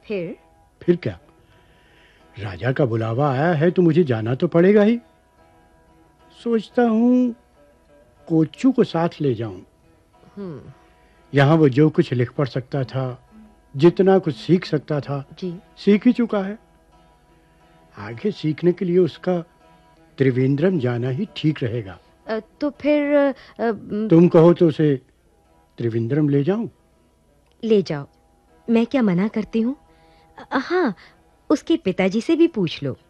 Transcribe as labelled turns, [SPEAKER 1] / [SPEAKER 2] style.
[SPEAKER 1] फिर क्या, राजा का बुलावा आया है तो मुझे जाना तो पड़ेगा ही। सोचता हूँ कोच्चू को साथ ले जाऊं। यहाँ वो जो कुछ लिख पढ़ सकता था, जितना कुछ सीख सकता था,
[SPEAKER 2] जी।
[SPEAKER 1] सीख ही चुका है। आगे सीखने के लिए उसका त्रिवेंद्रम जाना ही ठीक रहेगा।
[SPEAKER 2] तो फिर
[SPEAKER 1] तुम कहो तो उसे त्रिवेंद्रम ले जाऊं?
[SPEAKER 2] ले जाओ, मैं क्या मना करती हूँ। हाँ, उसके पिताजी से भी पूछ लो।